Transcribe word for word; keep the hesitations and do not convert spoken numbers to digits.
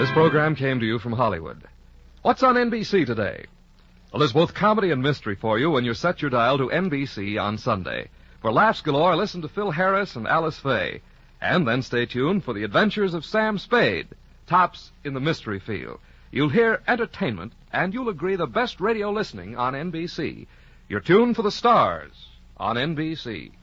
This program came to you from Hollywood. What's on N B C today? Well, there's both comedy and mystery for you when you set your dial to N B C on Sunday. For laughs galore, listen to Phil Harris and Alice Faye. And then stay tuned for the adventures of Sam Spade, tops in the mystery field. You'll hear entertainment, and you'll agree the best radio listening on N B C. You're tuned for the stars on N B C.